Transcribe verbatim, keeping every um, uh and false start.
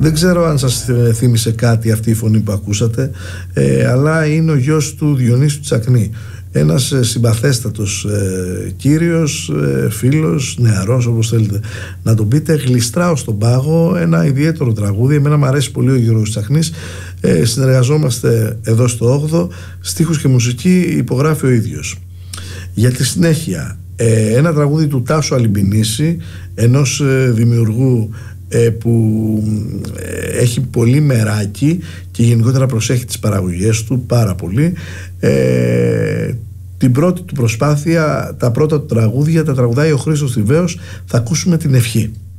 Δεν ξέρω αν σας θύμισε κάτι αυτή η φωνή που ακούσατε, ε, αλλά είναι ο γιος του Διονύσου Τσακνή. Ένας ε, συμπαθέστατος ε, κύριος, ε, φίλος, νεαρός, όπως θέλετε να τον πείτε. Γλιστράω στον πάγο, ένα ιδιαίτερο τραγούδι. Εμένα μου αρέσει πολύ ο Γιώργος Τσακνής. ε, Συνεργαζόμαστε εδώ στο όγδοο. Στίχους και μουσική υπογράφει ο ίδιος. Για τη συνέχεια, ε, ένα τραγούδι του Τάσου Αλιμπινίση, ενός ε, δημιουργού ε, που ε, έχει πολύ μεράκι και γενικότερα προσέχει τις παραγωγές του πάρα πολύ. ε, Την πρώτη του προσπάθεια, τα πρώτα του τραγούδια τα τραγουδάει ο Χρήστος Θηβαίος. Θα ακούσουμε την Ευχή.